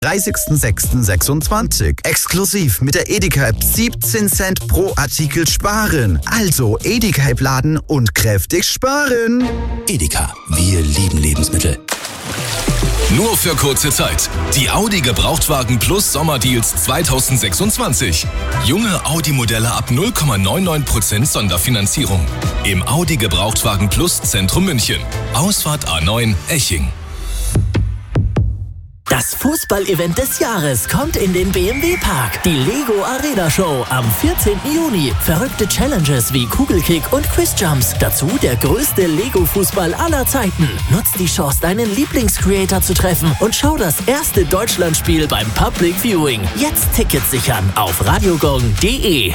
30.06.26. Exklusiv mit der Edeka-App 17 Cent pro Artikel sparen. Also Edeka-App laden und kräftig sparen. Edeka, wir lieben Lebensmittel. Nur für kurze Zeit. Die Audi Gebrauchtwagen Plus Sommerdeals 2026. Junge Audi-Modelle ab 0,99% Sonderfinanzierung. Im Audi Gebrauchtwagen Plus Zentrum München. Ausfahrt A9 Eching. Das Fußball-Event des Jahres kommt in den BMW-Park. Die Lego Arena Show am 14. Juni. Verrückte Challenges wie Kugelkick und Quizjumps. Dazu der größte Lego-Fußball aller Zeiten. Nutzt die Chance, deinen Lieblingscreator zu treffen und schau das erste Deutschlandspiel beim Public Viewing. Jetzt Tickets sichern auf radiogong.de.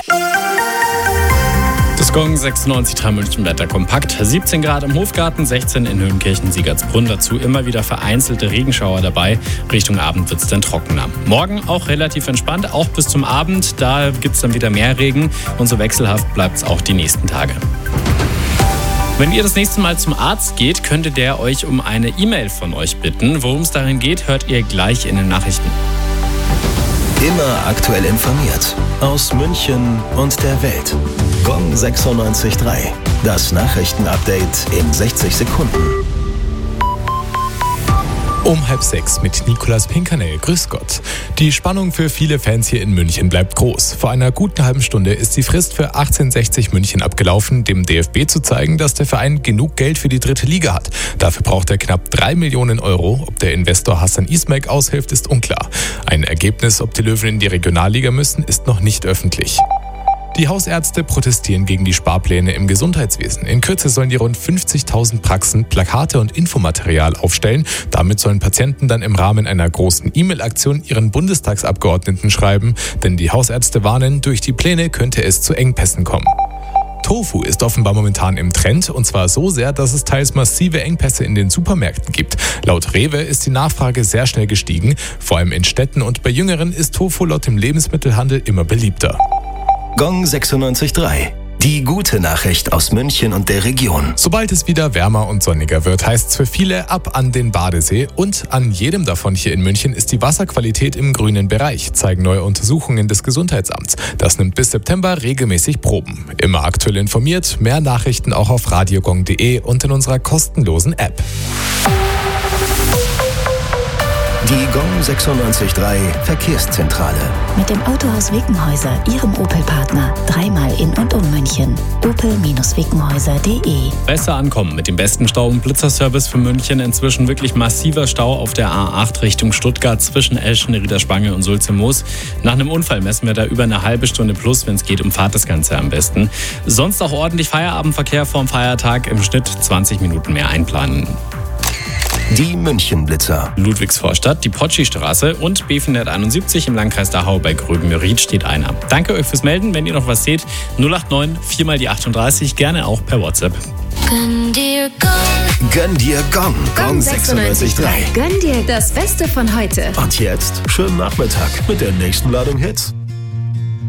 Das Gong 96,3 München Wetter kompakt. 17 Grad im Hofgarten, 16 in Höhenkirchen-Siegertsbrunn. Dazu immer wieder vereinzelte Regenschauer dabei. Richtung Abend wird es dann trockener. Morgen auch relativ entspannt, auch bis zum Abend. Da gibt es dann wieder mehr Regen. Und so wechselhaft bleibt es auch die nächsten Tage. Wenn ihr das nächste Mal zum Arzt geht, könnte der euch um eine E-Mail von euch bitten. Worum es darin geht, hört ihr gleich in den Nachrichten. Immer aktuell informiert. Aus München und der Welt. Gong 96,3. Das Nachrichtenupdate in 60 Sekunden. Um 5:30 mit Nicolas Pinkernell. Grüß Gott. Die Spannung für viele Fans hier in München bleibt groß. Vor einer guten halben Stunde ist die Frist für 1860 München abgelaufen, dem DFB zu zeigen, dass der Verein genug Geld für die 3. Liga hat. Dafür braucht er knapp 3 Millionen Euro. Ob der Investor Hassan Ismail aushilft, ist unklar. Ein Ergebnis, ob die Löwen in die Regionalliga müssen, ist noch nicht öffentlich. Die Hausärzte protestieren gegen die Sparpläne im Gesundheitswesen. In Kürze sollen die rund 50.000 Praxen Plakate und Infomaterial aufstellen. Damit sollen Patienten dann im Rahmen einer großen E-Mail-Aktion ihren Bundestagsabgeordneten schreiben. Denn die Hausärzte warnen, durch die Pläne könnte es zu Engpässen kommen. Tofu ist offenbar momentan im Trend, und zwar so sehr, dass es teils massive Engpässe in den Supermärkten gibt. Laut Rewe ist die Nachfrage sehr schnell gestiegen. Vor allem in Städten und bei Jüngeren ist Tofu laut dem Lebensmittelhandel immer beliebter. Gong 96,3. Die gute Nachricht aus München und der Region. Sobald es wieder wärmer und sonniger wird, heißt es für viele ab an den Badesee. Und an jedem davon hier in München ist die Wasserqualität im grünen Bereich, zeigen neue Untersuchungen des Gesundheitsamts. Das nimmt bis September regelmäßig Proben. Immer aktuell informiert, mehr Nachrichten auch auf radiogong.de und in unserer kostenlosen App. Die Gong 96,3 Verkehrszentrale. Mit dem Autohaus Wickenhäuser, Ihrem Opel-Partner. 3-mal in und um München. opel-wickenhäuser.de. Besser ankommen mit dem besten Stau- und Blitzerservice für München. Inzwischen wirklich massiver Stau auf der A8 Richtung Stuttgart zwischen Elschen, Riederspange und Sulze-Moos. Nach einem Unfall messen wir da über eine halbe Stunde plus, wenn es geht, umfahrt das Ganze am besten. Sonst auch ordentlich Feierabendverkehr vorm Feiertag. Im Schnitt 20 Minuten mehr einplanen. Die Münchenblitzer. Ludwigsvorstadt, die Potschi-Straße und B471 im Landkreis Dachau bei Gröben-Ried steht einer. Danke euch fürs Melden. Wenn ihr noch was seht, 089 4 mal die 38, gerne auch per WhatsApp. Gönn dir Gong. Gönn dir Gong. Gong 96,3. Gönn dir das Beste von heute. Und jetzt schönen Nachmittag mit der nächsten Ladung Hits.